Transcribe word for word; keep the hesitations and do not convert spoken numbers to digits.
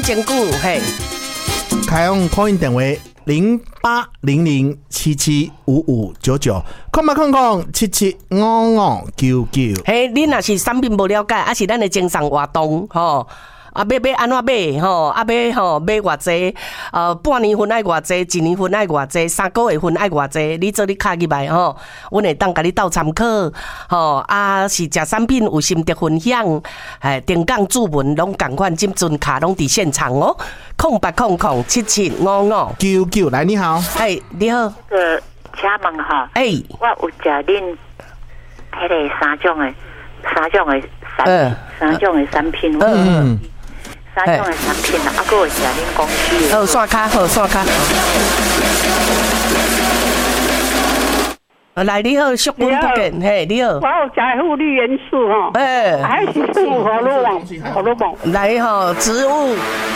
真久，嘿。 开用call in电话零八零零七七五五九九，空八空空七七五五九九。 嘿，你若是产品无了解，还是咱的精商活动吼？啊，要要安怎买吼？啊，要吼买偌济？呃，半年份爱偌济，一年份爱偌济，三个月份爱偌济？你做你卡入来吼，阮会当甲你斗参考吼。啊，是食产品有心得分享，哎，定岗注文拢共款，金准卡拢伫现场哦。空八空空七七五五九九，来你好， 哎，你好， 个请问哈， 哎， 我有食恁迄个三种的三种的产品，三种的产品，嗯。三种的产品啦，啊，还有食恁公司的。 好，线卡，好，线卡。来，你好，淑君不见，嘿，你好。 我有食护理元素吼，哎，还是生物活络网，活络网。 来吼，植物